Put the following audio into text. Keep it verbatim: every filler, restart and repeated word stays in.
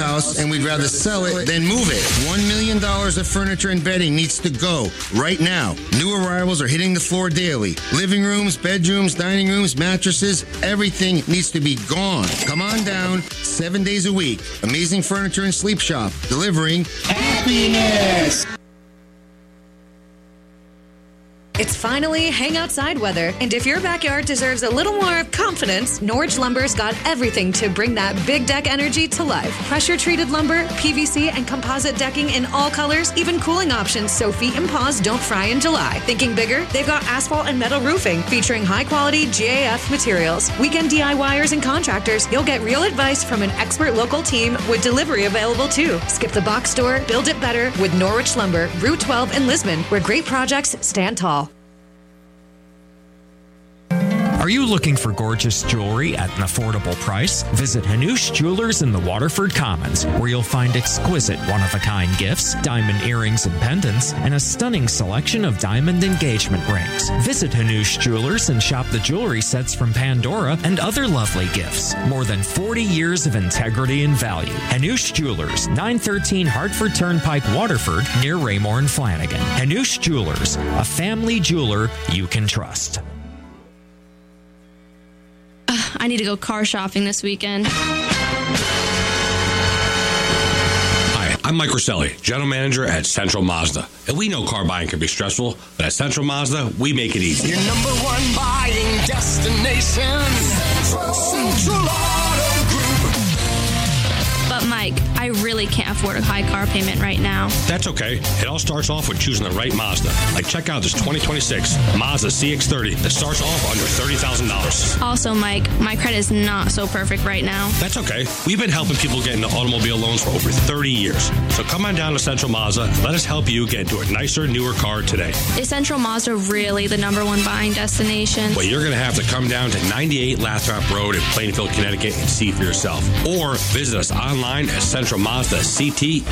house and we'd rather sell it than move it. One million dollars of furniture and bedding needs to go right now. New arrivals are hitting the floor daily. Living rooms, bedrooms, dining rooms, mattresses, everything needs to be gone. Come on down, seven days a week. Amazing Furniture and Sleep Shop, delivering happiness. It's finally hang outside weather, and if your backyard deserves a little more confidence, Norwich Lumber's got everything to bring that big deck energy to life. Pressure-treated lumber, P V C, and composite decking in all colors, even cooling options so feet and paws don't fry in July. Thinking bigger? They've got asphalt and metal roofing featuring high-quality G A F materials. Weekend DIYers and contractors, you'll get real advice from an expert local team with delivery available too. Skip the box store, build it better with Norwich Lumber, Route twelve in Lisbon, where great projects stand tall. Are you looking for gorgeous jewelry at an affordable price? Visit Hanoush Jewelers in the Waterford Commons, where you'll find exquisite one-of-a-kind gifts, diamond earrings and pendants, and a stunning selection of diamond engagement rings. Visit Hanoush Jewelers and shop the jewelry sets from Pandora and other lovely gifts. More than forty years of integrity and value. Hanoush Jewelers, nine thirteen Hartford Turnpike, Waterford, near Raymore and Flanagan. Hanoush Jewelers, a family jeweler you can trust. I need to go car shopping this weekend. Hi, I'm Mike Rosselli, General Manager at Central Mazda. And we know car buying can be stressful, but at Central Mazda, we make it easy. Your number one buying destination, Central, Central Auto Group. But Mike, I really can't afford a high car payment right now. That's okay. It all starts off with choosing the right Mazda. Like check out this twenty twenty-six Mazda C X thirty that starts off under thirty thousand dollars. Also, Mike, my credit is not so perfect right now. That's okay. We've been helping people get into automobile loans for over thirty years. So come on down to Central Mazda. Let us help you get into a nicer, newer car today. Is Central Mazda really the number one buying destination? Well, you're going to have to come down to ninety-eight Lathrop Road in Plainfield, Connecticut and see for yourself. Or visit us online at central mazda c t